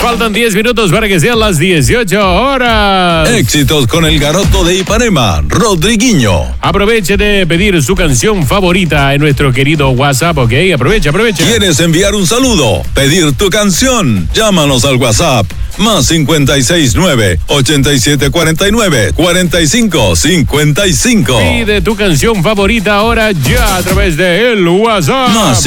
Faltan 10 minutos para que sean las 18 horas. Éxitos con el Garoto de Ipanema, Rodriguinho. Aproveche de pedir su canción favorita en nuestro querido WhatsApp, ¿ok? Aproveche. ¿Quieres enviar un saludo? ¿Pedir tu canción? Llámanos al WhatsApp. Más 569-8749-4555. Pide tu canción favorita ahora ya a través de el WhatsApp. Más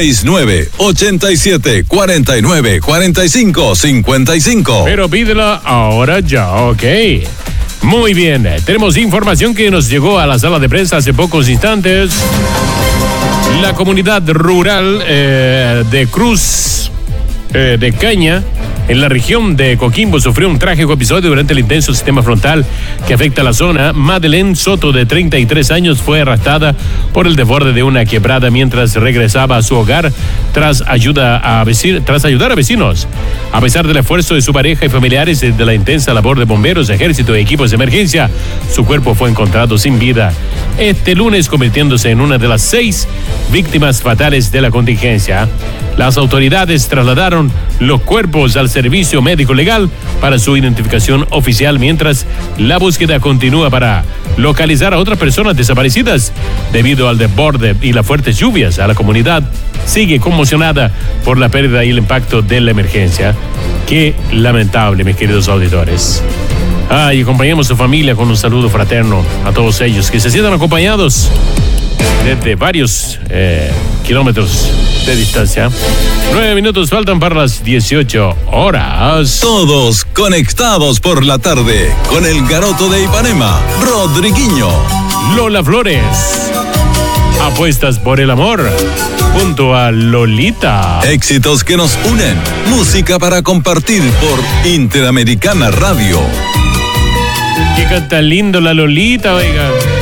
569-8749-4555. Pero pídela ahora ya, ¿ok? Muy bien, tenemos información que nos llegó a la sala de prensa hace pocos instantes. La comunidad rural de Cruz de Caña, en la región de Coquimbo, sufrió un trágico episodio durante el intenso sistema frontal que afecta a la zona. Madeleine Soto, de 33 años, fue arrastrada por el desborde de una quebrada mientras regresaba a su hogar tras ayudar a vecinos. A pesar del esfuerzo de su pareja y familiares y de la intensa labor de bomberos, ejército y equipos de emergencia, su cuerpo fue encontrado sin vida este lunes, convirtiéndose en una de las 6 víctimas fatales de la contingencia. Las autoridades trasladaron los cuerpos al servicio médico legal para su identificación oficial, mientras la búsqueda continúa para localizar a otras personas desaparecidas. Debido al desborde y las fuertes lluvias, la comunidad sigue conmocionada por la pérdida y el impacto de la emergencia. Qué lamentable, mis queridos auditores. Y acompañamos a su familia con un saludo fraterno a todos ellos, que se sientan acompañados desde varios kilómetros de distancia. 9 minutos faltan para las 18 horas. Todos conectados por la tarde con el Garoto de Ipanema, Rodriguinho. Lola Flores, apuestas por el amor, junto a Lolita. Éxitos que nos unen, música para compartir por Interamericana Radio. Qué canta lindo la Lolita, oiga.